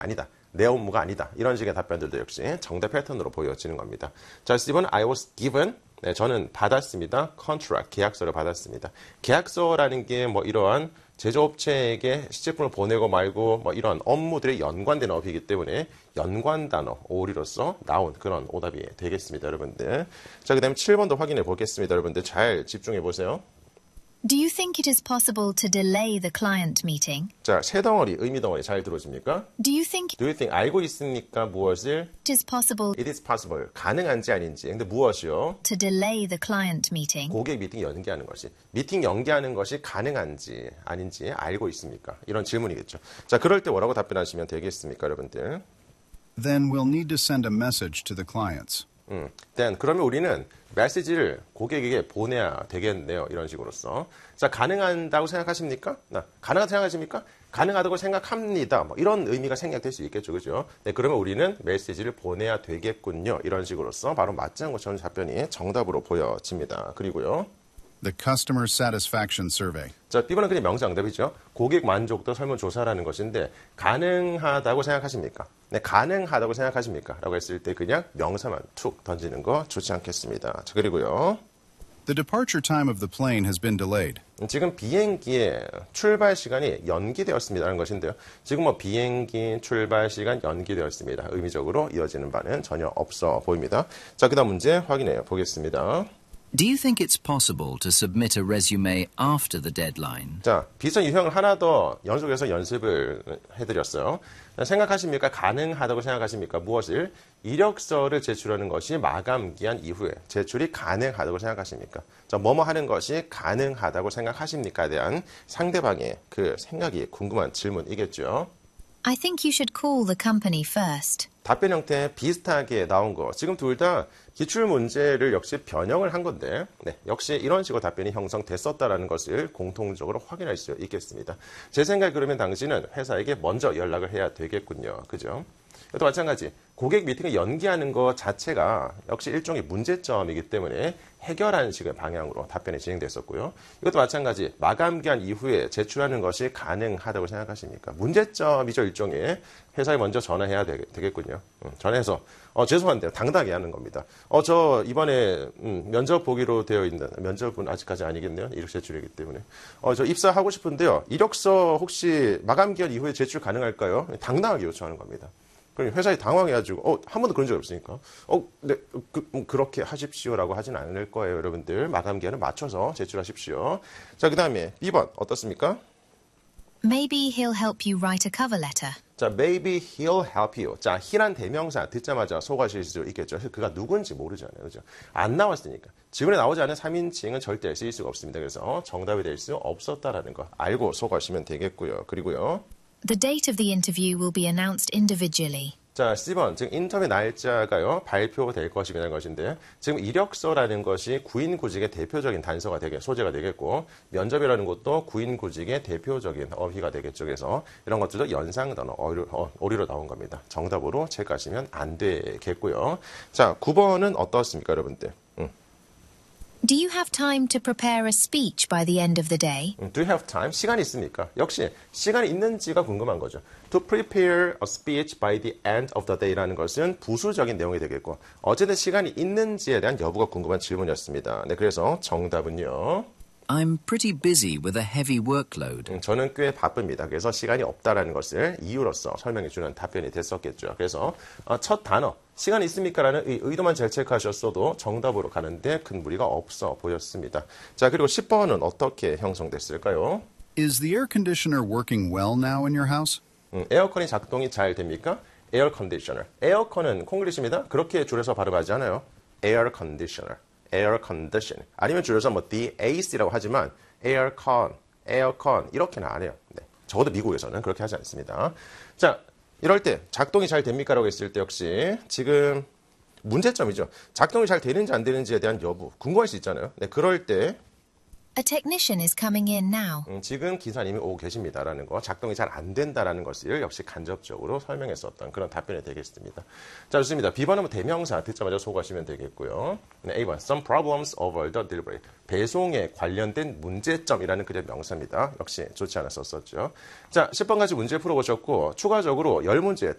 아니다. 내 업무가 아니다. 이런 식의 답변들도 역시 정답 패턴으로 보여지는 겁니다. 자, Stephen, I was given. 네, 저는 받았습니다. contract, 계약서를 받았습니다. 계약서라는 게 뭐 이러한 제조업체에게 시제품을 보내고 말고 뭐 이런 업무들이 연관된 어휘이기 때문에 연관 단어, 오리로서 나온 그런 오답이 되겠습니다, 여러분들. 자, 그 다음에 7번도 확인해 보겠습니다, 여러분들. 잘 집중해 보세요. Do you think it is possible to delay the client meeting? 자, 세 덩어리, 의미 덩어리 잘 들어집니까? Do you think Do you think 알고 있습니까? 무엇을? it is possible It is possible. 가능한지 아닌지. 근데 무엇이요? to delay the client meeting? 고객 미팅 연기하는 것이. 미팅 연기하는 것이 가능한지 아닌지 알고 있습니까? 이런 질문이겠죠. 자, 그럴 때 뭐라고 답변하시면 되겠습니까, 여러분들? Then we'll need to send a message to the clients. Then 그러면 우리는 메시지를 고객에게 보내야 되겠네요. 이런 식으로서. 자, 가능하다고 생각하십니까? 가능하다고 생각하십니까? 가능하다고 생각합니다. 뭐 이런 의미가 생략될 수 있겠죠. 그죠? 네, 그러면 우리는 메시지를 보내야 되겠군요. 이런 식으로서 바로 맞지 않은 것처럼 답변이 정답으로 보여집니다. 그리고요. The Customer Satisfaction Survey. 자, B번은 그냥 명사응답이죠. 고객 만족도 설문조사라는 것인데 가능하다고 생각하십니까? 네, 가능하다고 생각하십니까? 라고 했을 때 그냥 명사만 툭 던지는 거 좋지 않겠습니다. 자, 그리고요. The departure time of the plane has been delayed. 지금 비행기의 출발 시간이 연기되었습니다라는 것인데요. 지금 뭐 비행기 출발 시간 연기되었습니다. 의미적으로 이어지는 바는 전혀 없어 보입니다. 자, 그 다음 문제 확인해 보겠습니다. Do you think it's possible to submit a resume after the deadline? 자, 비슷한 유형을 하나 더 연속해서 연습을 해드렸어요. 생각하십니까? 가능하다고 생각하십니까? 무엇을? 이력서를 제출하는 것이 마감 기한 이후에 제출이 가능하다고 생각하십니까? 자, 뭐뭐 하는 것이 가능하다고 생각하십니까?에 대한 상대방의 그 생각이 궁금한 질문이겠죠. I think you should call the company first. 답변 형태 비슷하게 나온 거. 지금 둘 다 기출 문제를 역시 변형을 한 건데, 네, 역시 이런 식으로 답변이 형성됐었다라는 것을 공통적으로 확인할 수 있겠습니다. 제 생각에 그러면 당신은 회사에게 먼저 연락을 해야 되겠군요. 그죠? 이것도 마찬가지. 고객 미팅을 연기하는 것 자체가 역시 일종의 문제점이기 때문에 해결하는 식의 방향으로 답변이 진행됐었고요. 이것도 마찬가지. 마감 기한 이후에 제출하는 것이 가능하다고 생각하십니까? 문제점이죠, 일종의. 회사에 먼저 전화해야 되겠군요. 전화해서 죄송한데요. 당당하게 하는 겁니다. 저 이번에 면접 보기로 되어 있는 면접은 아직까지 아니겠네요. 이력 제출이기 때문에. 저 입사하고 싶은데요. 이력서 혹시 마감 기한 이후에 제출 가능할까요? 당당하게 요청하는 겁니다. 그럼 회사에 당황해가지고 한 번도 그런 적이 없으니까 네, 그렇게 하십시오라고 하진 않을 거예요. 여러분들 마감 기한을 맞춰서 제출하십시오. 자, 그 다음에 B번 어떻습니까? Maybe he'll help you write a cover letter. 자, maybe he'll help you. 자, he란 대명사 듣자마자 속아실 수 있겠죠. 그가 누군지 모르잖아요. 그죠? 안 나왔으니까. 지문에 나오지 않은 3인칭은 절대 쓰일 수가 없습니다. 그래서 정답이 될 수 없었다라는 거 알고 속아시면 되겠고요. 그리고요. The date of the interview will be announced individually. 자, C번, 지금 인터뷰 날짜가요, 발표될 것이라는 것인데, 지금 이력서라는 것이 구인구직의 대표적인 단서가 소재가 되겠고, 면접이라는 것도 구인구직의 대표적인 어휘가 되겠죠. 그래서 이런 것들도 연상 단어, 오리로 나온 겁니다. 정답으로 체크하시면 안 되겠고요. 자, 9번은 어떻습니까, 여러분들? Do you have time to prepare a speech by the end of the day? Do you have time? 시간이 있습니까? 역시 시간이 있는지가 궁금한 거죠. To prepare a speech by the end of the day라는 것은 부수적인 내용이 되겠고 어쨌든 시간이 있는지에 대한 여부가 궁금한 질문이었습니다. 네, 그래서 정답은요. I'm pretty busy with a heavy workload. 저는 꽤 바쁩니다. 그래서 시간이 없다라는 것을 이유로서 설명해 주는 답변이 됐었겠죠. 그래서 첫 단어, 시간 있습니까? 라는 의도만 잘 체크하셨어도 정답으로 가는데 큰 무리가 없어 보였습니다. 자, 그리고 10번은 어떻게 형성됐을까요? Is the air conditioner working well now in your house? 에어컨이 작동이 잘 됩니까? 에어 컨디셔너. 에어컨은 콩글리시입니다. 그렇게 줄여서 발음하지 않아요. 에어 컨디셔너. 에어 컨디션. 아니면 줄여서 뭐 DAC라고 하지만 에어컨 이렇게는 안 해요. 네. 적어도 미국에서는 그렇게 하지 않습니다. 자, 이럴 때 작동이 잘 됩니까? 라고 했을 때 역시 지금 문제점이죠. 작동이 잘 되는지 안 되는지에 대한 여부 궁금할 수 있잖아요. 네, 그럴 때 A technician is coming in now. 지금 기사님이 오고 계십니다라는 거, 작동이 잘 안 된다라는 것을 역시 간접적으로 설명했었던 그런 답변이 되겠습니다. 자, 좋습니다. B번은 대명사 듣자마자 속하시면 되겠고요. 네, A번, some problems over the delivery. 배송에 관련된 문제점이라는 그냥 명사입니다. 역시 좋지 않았었죠. 자, 10번까지 문제 풀어보셨고 추가적으로 10문제